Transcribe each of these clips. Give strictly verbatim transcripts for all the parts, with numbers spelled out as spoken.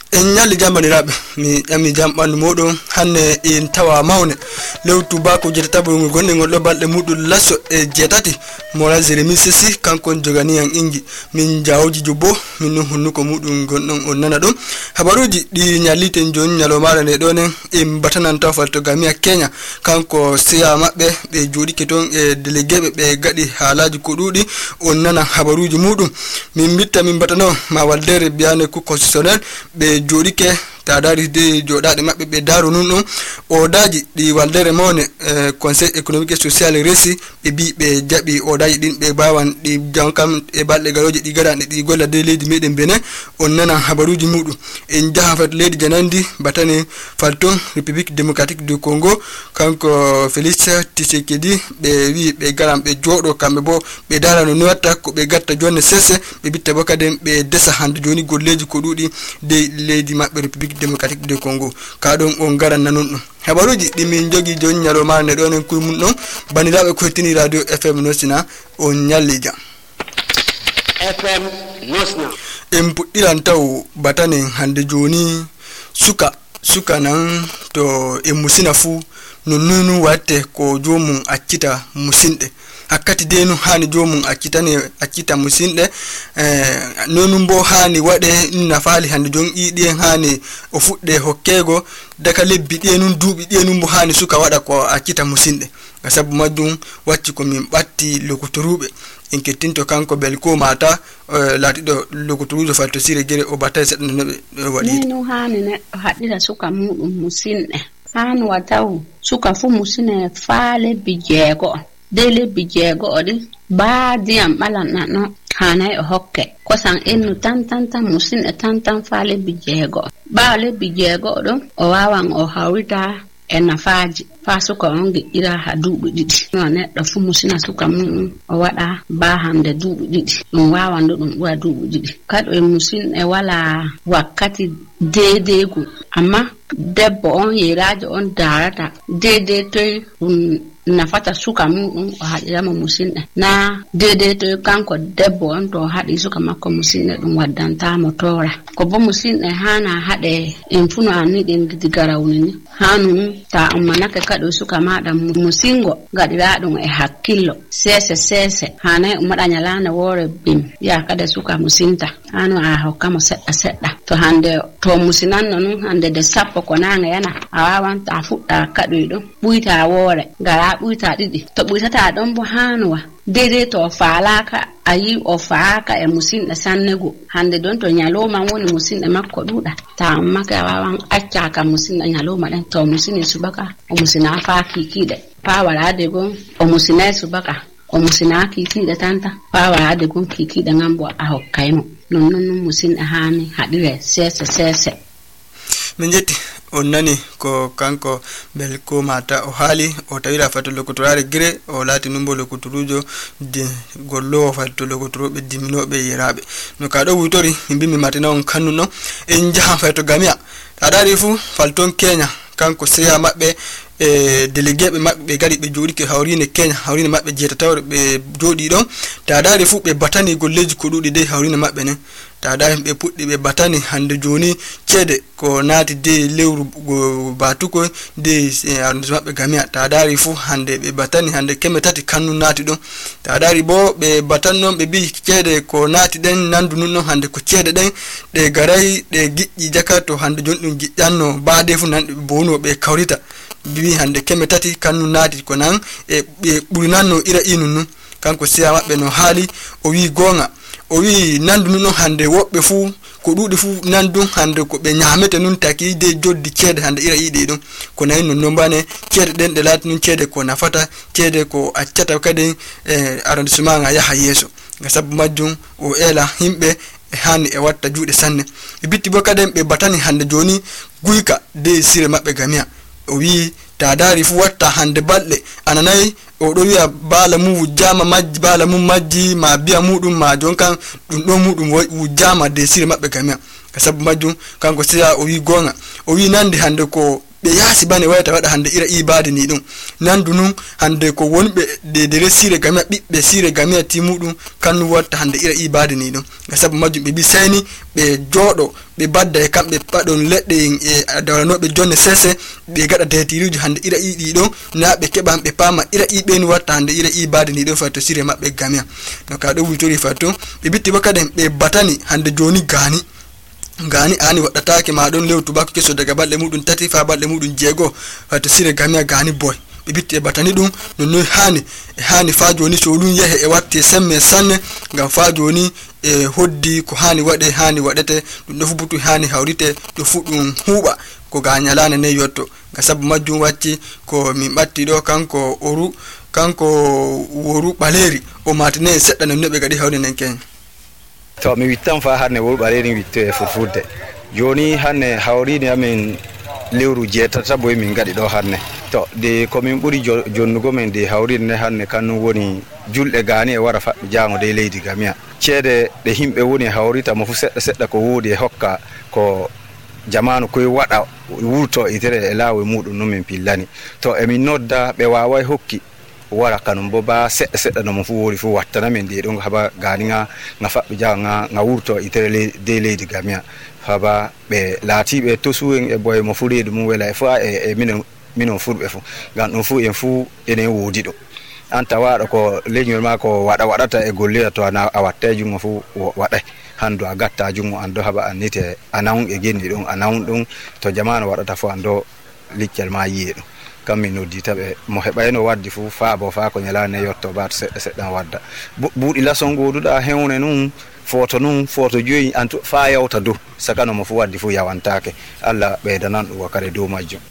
en nyalli jambaniraɓe mi ƴami jam ɓandu moɗon hanne en tawa mawne lewtu bako jetataɓo gonɗe ngol ɗo balɗe muɗum lasso e jeetati moral jérémy sesi kankon jogani yan ingi min jawji jobbo min non honnuko muɗum gonɗon on nana ɗum habaruji ɗi nyalliten joni nyalomare nde ɗonen en batanan taw falto gamia kenya kanko siya maɓɓe ɓe joɗike toon e délégué ɓe ɓe gaɗi haalaji ko ɗuɗi on nana habaruji muɗum min bitta min batano ma waldere biyane ko constitutionnel ɓe joɗike tadari de joɗaɗe maɓɓe ɓe daru nun ɗon odaji ɗi waldere mawne eh, conseil économique et social resi ɓe bi ɓe jaɓi odaji ɗin ɓe bawan ɗi jankam e balɗe garoje ɗi gaɗanɗe ɗi golla de leydi meɗen benin on nana habaruji muɗum en jaha fat leydi janandi batane falton république démocratique du congo kanko félix tshisekedi ɓe wi ɓe garan ɓe jooɗo kamɓe bo ɓe dara no watta ko ɓe gatta jonne sese ɓe bitta bo kaden ɓe desa hande joni golleji ko ɗuɗi de leydi maɓɓe république démocratique du congo ka ɗon on garan nanon ɗum habaruji ɗi min jogi joni ñalomare nde ɗon en kuy mum ɗon bandiraɓe koytini radio fm nosina on ñalli jam fm nosna en puɗɗiran taw batanen hande joni suka suka nan to en musina fuu no nunu watte ko jomum accita musinɗe hakkati de no hani jomum accitane accita musinɗe eh, nonum bo hani waɗe nafaali hande jon ɗiɗi en hani o fuɗɗe hokkego daga lebbi ɗi nun duuɓi ɗi nun bo hani suka waɗa ko accita musinɗe ga sabu majjum wacci ko min ɓatti lokotoruɓe en kettinto kanko bel ko mata uh, latiɗo lokotorujo falto sire gere o batta seɗɗa noɓe waɗi no hani neɗɗo haɗira suka muɗum musinɗe hani wataw suka fu musine faa lebbi jeego de lebbi jeego ɗi baa diyam ɓalanɗano hanay o hokke kosan ennu tan tan tan musinɗe tan tan faa lebbi jeego ɓaa lebbi jeego ɗo o wawan o hawrita e nafaaji faa suka on giƴƴira ha duuɓi ɗiɗi no neɗɗo fu musina suka mum o waɗa baa hande duuɓi ɗiɗi ɗum wawando ɗum ɓura duuɓi ɗiɗi kaɗo e musinɗe wala wakkati deedeygu amma debbo on yerajo on darata deedey toy ɗum nafata suka muɗum o haɗiramo musinɗe na deedey toy kanko debbo on to haɗi suka makko musinɗe ɗum waddantamo toora ko bo musinɗe hana haɗe en funo anni ɗen gidi garawni ni hanu ta ummanake kaɗo suka maɗa musingo gaɗira ɗum e hakkillo sese sese hanay ummaɗa nyalande woore bim ya kada suka musinta hanu a hokkamo seɗɗa seɗɗa to hande to musinanno nun hande de sappo ko nanga yana a wawan ta fuɗɗa kaɗoyɗo ɓuyta woore gara ɓuyta ɗiɗi to ɓuytata ɗon bo hanuwa deidei to o faalaka a yi o faaka e musinɗe sannego hande ɗon to nyaloma woni musinɗe makko ɗuɗa ta ammake a wawan accaka musinɗe nyaloma ɗen to musini subaka o musina faa kikiɗe faa warade gon o musinay subaka o musina kikiɗe tanta faa warade gon kikiɗe ngam bo a hokkaymo non non non musinɗe hani haɗire sese sese min jetti on nani ko kanko bel ko mata o haali o tawira fato lokotorare gire o laati numbo lokotorujo de gollo fato lokotoroɓe diminoɓe yeraɓe no ka ɗo wutori min mi matina on kannu no en jahan fato gamia aɗari fu falton kenya kanko seya maɓɓe e délégué ɓe maɓɓe ɓe gari ɓe joɗike hawrine kenya hawrine maɓɓe jeetatawre ɓe joɗi ɗon ta dari fu ɓe batani golleji ko ɗuɗi de hawrine maɓɓe nen ta dari ɓe puɗɗi ɓe batani hande joni ceede ko naati de lewru batuko de arrondissement maɓɓe gamia ta dari fu hande ɓe batani hande keme tati kannu naati ɗon ta dari bo ɓe batan noon ɓe bi ceede ko naati ɗen nandu nun ɗon hande ko ceede ɗen ɗe garay ɗe giƴƴi jaka to hande joni ɗum giƴƴanno baade fu nanɗe ɓe bonuwo ɓe kawrita bibi hande keme tati kannu naati ko nan e ɓe ɓurinanno ira inu nun kanko siya maɓɓe no haali o wi gonga o wi nandu nun hande woɓɓe fu ko ɗuɗi fu nandu hande ko ɓe nyamete nun taki de joddi ceede hande ira yiɗi ɗum ko nayi non non bane ceede ɗen ɗe laati nun ceede ko nafata ceede ko accata kadi e arrondissement nga yaha yeeso nga sabu majjum o ela himɓe e hani e watta juuɗe sanne e bitti bo kadi ɓe batani hande joni guyka de sire maɓɓe gamia o wi ta dari fu watta hande balɗe ananayi o ɗo wiya baala mum wujjama majji baala mum majji ma biya muɗum ma jon kan ɗum ɗo muɗum wujjama de sire maɓɓe gamia ka sabu majjum kanko siya o wi gonga o wi nande hande ko be yasi bane wayta wada hande ira ibade ni dum nandu nun hande ko wonbe de de resire gamia bibbe sire gamia timudum kan watta hande ira ibade ni dum sabu majum be bi sayni be jodo be badda e kambe padon ledde e dawlanobe jonne sese be gada detiruji hande ira idi do na be kebam be pama ira ibe ni watta hande ira ibade ni do fato sire mabbe gamia no ka do witori fato be bitti bakadem be batani hande joni gani gani ani wadataake ma don lew tubako keso daga balde mudun tati fa balde mudun jego fato sire gamia gani boy be bitti e batani dum no no hani e hani fa joni so lun yehe e watte semme sanne ngam fa joni e hoddi ko hani wade hani wadete dum do fubutu hani hawrite do fudum huba ko ganyalane ne yotto ga sabu majjum wacci ko min batti do kanko oru kanko woru baleri o matine sedda no nebe gadi hawde nen ken to mi wittan fa harne woru baleri witto e furfurde joni hanne hawrini amin lewru jetata boy min gadi do harne to de ko min buri jonnugo men de hawrinne hanne kanu woni julde gani e wara fa jango de leydi gamia cede de himbe woni hawrita mo fu sedda sedda ko wodi hokka ko jamanu koy wada wurto itere e lawe mudum no min pillani to e min nodda be waawai hokki wara kanum bo ba sedda sedda no mo fu wori fu wattana men de don haba ganiga nga fa janga nga wurto itere de leydi gamia haba be lati be to suwen e boy mo fu reedu mum wela e fa e minen mino furbe fu gan no fu en fu ene wodi do anta wada ko leñol ma ko wada wadata e golle to ana awatte jungo fu wada hando agatta jungo ando haba anite anaun e gendi don anaun dum to jamanu wadata fu ando liccel ma yiido kammi no ditabe mo hebayno waddi fu fa bo fa ko nyala ne yotto bat sedda sedda wadda buudi lason goduda hewne nun foto nun foto joyi antu fa yawta do sakano mo fu waddi fu yawantake alla beydanan do wakare do majjum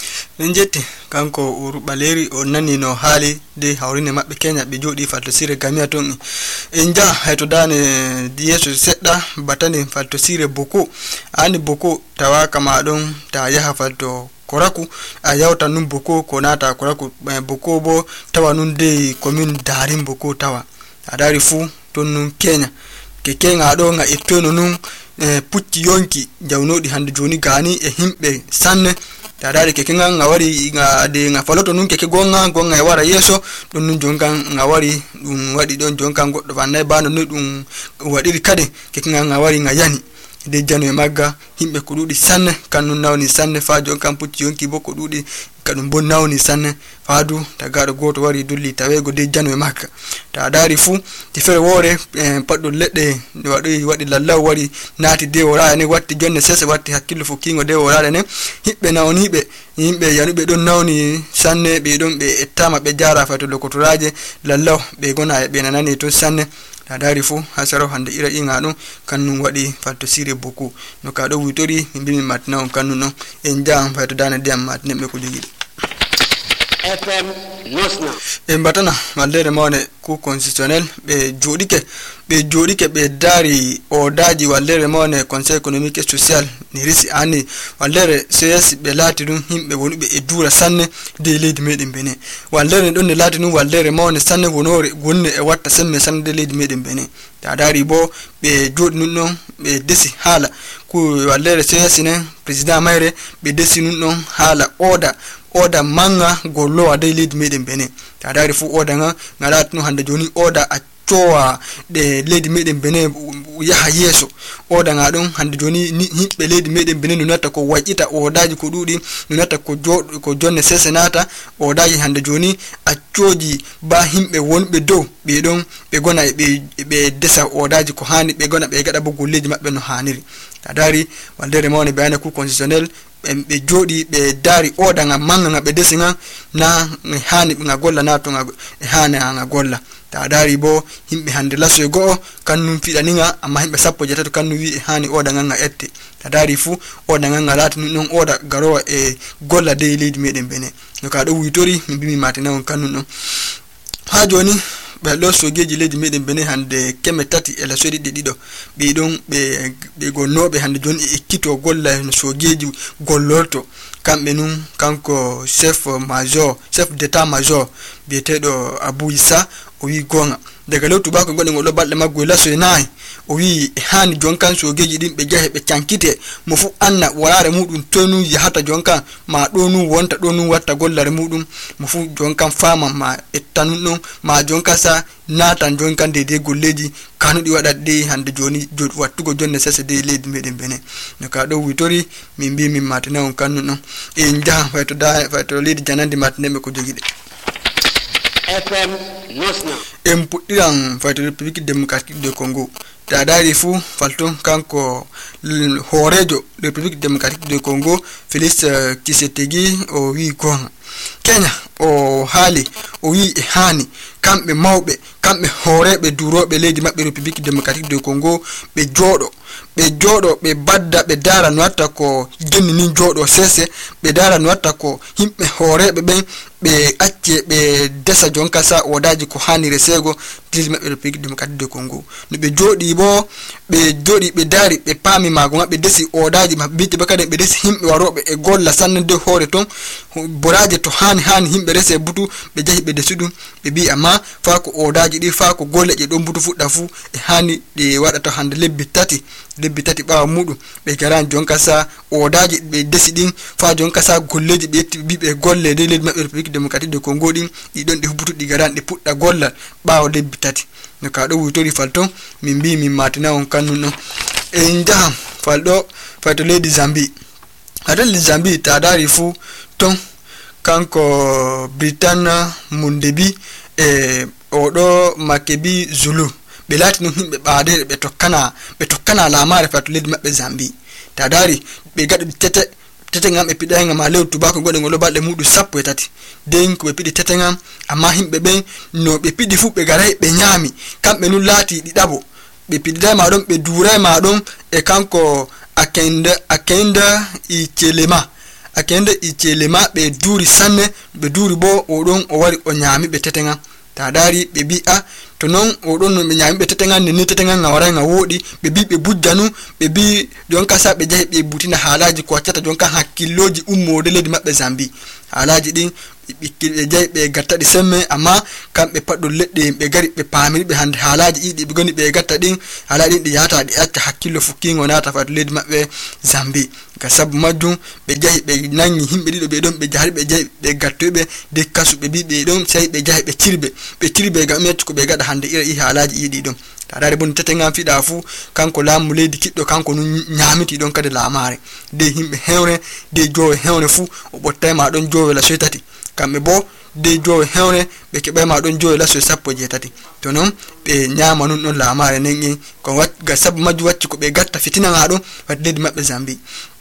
njetti kanko uru baleri o nani no hali de hawrine mabbe Kenya be jodi falto sire gamia ton enja hayto dane dieso sedda batani falto sire boko ani boko tawa kama don ta yaha falto koraku a yawta num boko ko nata koraku boko bo tawa nun de commune darim boko tawa adari fu ton nun Kenya ke Kenya do nga ettono nun pucci yonki jawnodi hande joni gani e himbe sanne tadari keke nga ngawari nga de nga faloto nun keke gonga gonga e wara yeso dun nun jonga ngawari dum wadi don jonga goddo vanne bano nu dum wadiri kade keke nga ngawari nga yani de janu e magga himbe ko dudi sanne kanu nawni sanne fa jonga pucci yonki boko dudi kadum bon nawni sanne faadu tagado goto wari dulli tawego de janu e magga tadari fu ti fere wore eh, paddo ledde wadi wadi lallaw wari naati de wora ne watti jonne sese watti hakkillo fu kingo de wora ne hibbe nawnibe yimbe yanube don nawni sanne be don be ettama be jara fato lokotoraje lallaw be gona be nanani to sanne tadari fu hasaro hande ira inga no kannun wadi fato sire boku no ka do witori mbi matna on kannun no en jam fato dana dem matne be ko jogi F M Nosna e batana maldere mawne ku constitutionnel be jodike be jodike be dari o daji waldere mawne conseil économique et social ni risi ani waldere C S be lati dum himbe wonube e dura sanne de leydi meden bene waldere don ne lati dum waldere mawne sanne wonore gonne e watta semme sanne de leydi meden bene ta dari bo be jodi nun non be desi hala ku waldere C S ne president mayre be desi nun non hala oda oda manga gollo ade lead meden bene tadari fu oda nga ngalat no hande joni oda a towa de lead meden bene yaha yeso oda nga don hande joni himbe lead meden bene no nata ko wajita odaji ko dudi no nata ko jod ko jonne sesenata odaji hande joni a coji ba himbe wonbe dow be don be gona be be desa odaji ko hani be gona be gada bo golleji mabbe no haniri tadari waldere mawne bayana ku constitutionnel be jodi be dari oda nga manga nga be desinga na hani nga golla na to nga hani nga golla ta dari bo himbe hande laso go kannum fidaninga amma himbe sappo jeta to kannu wi hani oda nga nga ette ta dari fu oda nga nga lati non oda garowa e golla de leydi meden bene no ka do witori mi bimi matina on kannu non ha joni be lo sogeji leydi meden bene hande keme tati e la sodi de dido be don be be gonnobe hande joni e kito golla no sogeji gollorto kambe nun kanko chef major chef d'état major bietedo Abu Isa o wi gonga daga lewtu bako godde ngol balde maggo la so nai o wi hani jonkan sogeji din be jahe be cankite mo fu anna warare mudum tonu yahata jonkan ma do nu wonta do nu watta gollare mudum mo fu jonkan fama ma ettanu non ma jonka sa natan jonkan de de golleji kanudi wadade hande joni jod wattugo jonne sese de leydi meden bene no ka do witori min bi min matina on kannu non e njaha fayto da fayto leydi janande matine me ko jogide F M Nosna em pudiran fayto République démocratique du Congo ta dari fu falto kanko horejo République démocratique du Congo Félix Tshisekedi o wi gonga Kenya o hali o wi e hani kambe mawbe kambe horebe durobe leydi mabbe République démocratique du Congo be jodo be jodo be badda be dara no watta ko jonni ni jodo sese be dara no watta ko himbe horebe ben be acce be desa jonka sa wodaji ko hani resego leydi mabbe République démocratique du Congo no be jodi bo be jodi be dari be pami mago mabbe desi odaji mabbe be kade be desi himbe warobe e golla sannde hore ton boraje to hani hani himbe rese butu be jahi be desudum be bi amma fa ko odaji di fa ko golle je don butu fudda fu e hani de wadata hande lebbi tati lebbi tati bawa mudu be garan jonka sa odaji be desidin fa jonka sa golleji be yetti bibe golle de leydi mabbe République démocratique du Congo din di don de butu di garan de pudda golla bawa lebbi tati no ka do wutori falton min bi min matina on kannu no e njaham faldo fato leydi Zambie adal Zambie ta dari fu ton kanko Britannia Mundebi e odo Makebi Zulu be lati no himbe baade be tokkana be tokkana lamare fato leydi mabbe Zambie ta dari be gado tete tete ngam e pida ngam lew tubako gode ngolo balde mudu sappo e tati den ko be pidi tete ngam amma himbe ben no be pidi fu be garay be nyami kambe nu lati di dabo be pidi ma don be duray ma don e kanko akenda akenda i chelema akenda i chelema be duri sanne be duri bo odon o wari o nyami be tete ngam ta dari be bi a to non odon no be nyami be tete ngam ni tete ngam ngawara nga wodi be bi be bujjanu be bi jonka sa be jahi be butina halaji ko accata jonka hakkiloji ummo de leydi mabbe Zambie halaji din be jahi be gatta di semme amma kambe paddo ledde be gari be pamiri be hande halaji idi be goni be gatta din halaji di yata di acca hakkilo fukingo nata fa leydi mabbe Zambie ka sabu majjum be jahi be nangi himbe dido be don be jahi be jahi be gattobe de kasu be bi be don sai be jahi be cirbe be cirbe ga metti ko be gada hande ira i halaji idi don tadare bon tete ngam fida fu kanko lamu leydi kiddo kanko nu nyamiti don kade lamare de himbe hewre de jowe hewre fu o bottay ma don jowe la soitati kambe bo de jowe hewre be kebe ma don jowe la so sappo je tati to non be nyama non non lamare nengi ko wat ga sab maju wacci ko be gatta fitina ngado wat leydi mabbe Zambie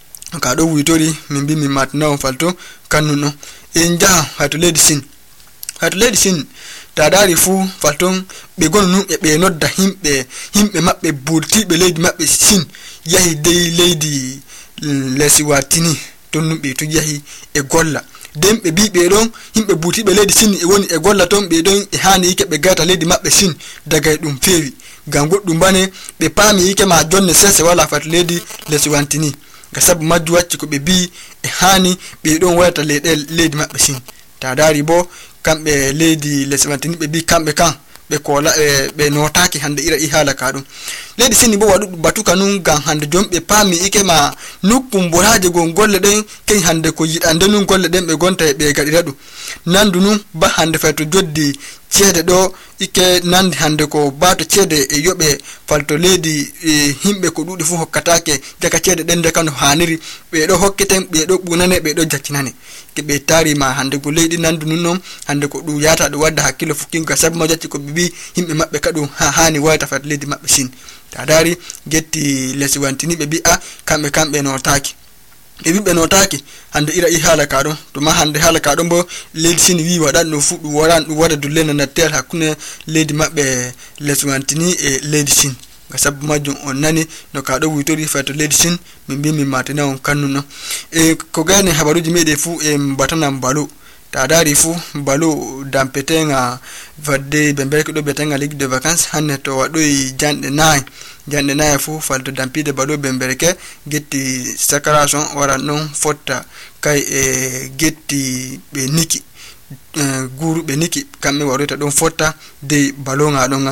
ka do witori min bi min matna on falto kannu no e nja hatu leydi Sin hatu leydi Sin ta dari fu falton be gonu e be nodda himbe himbe mabbe burtibe leydi mabbe Sin yahi de leydi Leswatini ton be to yahi e golla dem be bi be don himbe burtibe leydi Sin e woni e golla ton be don e hani yike be gata leydi mabbe Sin daga dum fewi gam goddum bane be pami yike ma jonne sese wala fat leydi Leswatini ga sabu majju wacci ko be bi e hani be don wata leydi leydi mabbe Sin ta dari bo kambe leydi Leswatini be bi kambe kan be kola e be notaki hande ira i hala kadum leydi Sin bo wadu batuka nun gan hande jombe pami ike ma nukkum boraje gon golle den ken hande ko yidande nun golle den be gonta be gadira dum nandu nun ba hande fato joddi cede do ike nandi hande ko bato cede e yobe falto leydi e himbe ko dudi fu hokkatake jaka cede den de kan haniri be do hokketen be do bunane be do jaccinane ke be tari ma hande ko leydi nandu nun non hande ko du yata do wadda hakkilo fukin ka sabu ma jacci ko bibi himbe mabbe kadum ha hani wayta fat leydi mabbe Sin ta dari getti Leswatini be bi a kambe kambe no taki e bibbe no taki hande ira i hala kadon to ma hande hala kadon bo leydi Sin wi wadan no fudu waran du wada dullena na tel hakune leydi mabbe Leswatini e leydi Sin ga sabu majum on nani no ka do witori fato leydi Sin min bi min matina on kannu no e ko gane habaruji mede fu e batana balo ta dari fu balo dampetenga vadde bembe ko do betenga ligue de vacances hanne to wado jande nay jande nay fu falto dampide balo bembereke getti sacration wara non fotta kay e getti be niki guru be niki kambe warota don fotta de balo nga don ngangi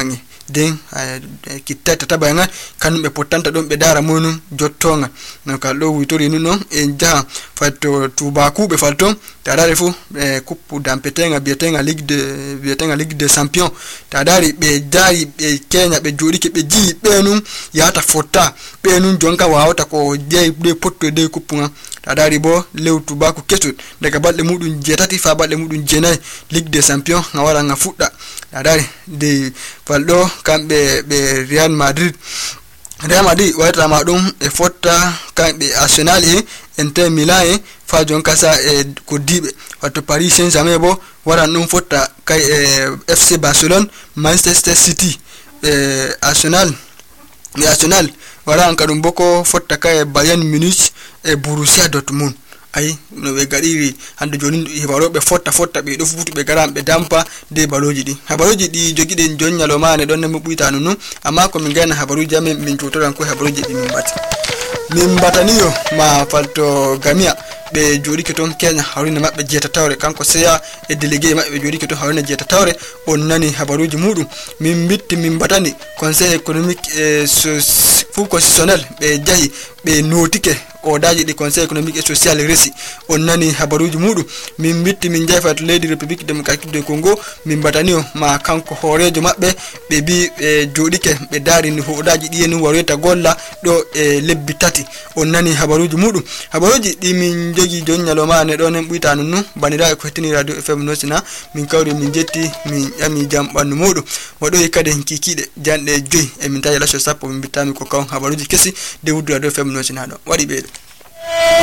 den kittata tabanga kanum be potanta don be dara monum jottonga no ka do witori nu non e jaha fatto tubaku be falton tadare fu e coupe d'ampetenga bietenga ligue de bietenga ligue des champions tadari be dari be Kenya be jodi ke be ji be num yata fota be num jonka wawata ko jey de potto de coupe tadari bo lew tubaku kesut daga balde mudun jetati fa balde mudun jenay ligue des champions ngawara nga fudda tadari de faldo kambe be Real Madrid Real Madrid wayta ma dum e fotta kambe Arsenal e Inter Milan e fa jonka sa e ko dibe wato Paris Saint-Germain bo wara dum fotta kay e F C Barcelone Manchester City e Arsenal e Arsenal wara an kadum boko fotta kay Bayern Munich e Borussia Dortmund ay no be gadiri hande joni hibarobe fotta fotta be do futu be garam be dampa de baloji di habaruji di jogide jonnyalo mane don ne mbuita nunu amma ko min gana habaruji amen min tutoran ko habaruji di min bati min bataniyo ma falto gamia be jodi ke ton Kenya hawrina mabbe jeta tawre kanko seya e délégué mabbe jodi ke ton hawrina jeta tawre on nani habaruji mudum min bitti min batani conseil économique et constitutionnel be jahi be notike o daji di conseil économique et social resi on nani habaruji mudum min bitti min jafat lady république démocratique du Congo min bataniyo ma kanko horejo mabbe be bi e jodike be dari ni hodaji di en wareta golla do e lebbi tati on nani habaruji mudum habaruji di min jogi jonnyalo mane don en buita nunu banira ko tini radio F M Nosina min kawri min jetti min yami jam bandu mudum wado ikade kikide jande joy e min tayi la so sappo min bitami ko kaw habaruji kesi de wudu radio F M Nosina do wadi be